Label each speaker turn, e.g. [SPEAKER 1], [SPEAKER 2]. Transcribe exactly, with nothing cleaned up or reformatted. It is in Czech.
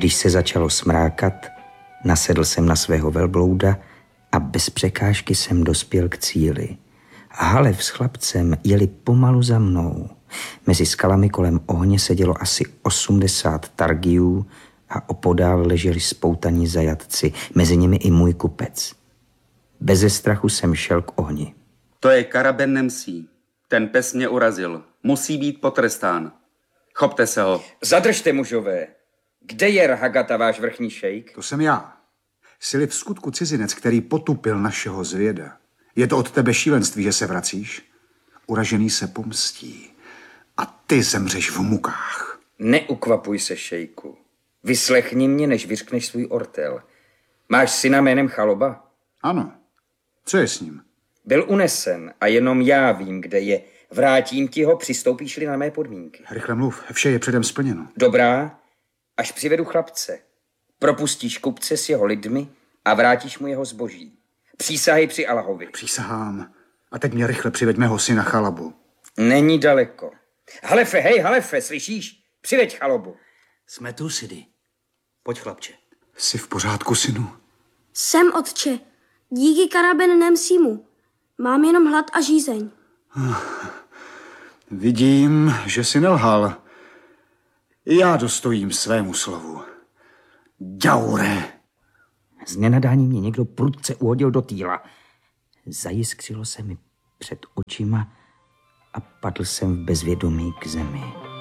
[SPEAKER 1] Když se začalo smrákat, nasedl jsem na svého velblouda a bez překážky jsem dospěl k cíli. Halev s chlapcem jeli pomalu za mnou. Mezi skalami kolem ohně sedělo asi osmdesát targiů a opodál leželi spoutaní zajatci, mezi nimi i můj kupec. Beze strachu jsem šel k ohni.
[SPEAKER 2] To je Karaben Nemsí. Ten pes mě urazil. Musí být potrestán. Chopte se ho.
[SPEAKER 3] Zadržte, mužové. Kde je Rahagata, váš vrchní šejk?
[SPEAKER 4] To jsem já. Jsi v skutku cizinec, který potupil našeho zvěda. Je to od tebe šílenství, že se vracíš? Uražený se pomstí. A ty zemřeš v mukách.
[SPEAKER 3] Neukvapuj se, šejku. Vyslechni mě, než vyřkneš svůj ortel. Máš syna jménem Chaloba?
[SPEAKER 4] Ano. Co je s ním?
[SPEAKER 3] Byl unesen a jenom já vím, kde je. Vrátím ti ho, přistoupíš-li na mé podmínky.
[SPEAKER 4] Rychle mluv, vše je předem splněno.
[SPEAKER 3] Dobrá, až přivedu chlapce. Propustíš kupce s jeho lidmi a vrátíš mu jeho zboží. Přísahej při Allahovi.
[SPEAKER 4] Přísahám. A teď mě rychle přiveď mého syna Chalabu.
[SPEAKER 3] Není daleko. Halefe, hej, Halefe, slyšíš? Přiveď Chalobu.
[SPEAKER 1] Jsme tu, Sidi. Pojď, chlapče.
[SPEAKER 4] Jsi v pořádku, synu?
[SPEAKER 5] Jsem, otče. Díky Karaben Nemsímu. Mám jenom hlad a žízeň.
[SPEAKER 4] Vidím, že jsi nelhal. Já dostojím svému slovu. Ďaure.
[SPEAKER 1] Z nenadání mě někdo prudce uhodil do týla. Zajiskřilo se mi před očima a padl jsem v bezvědomí k zemi.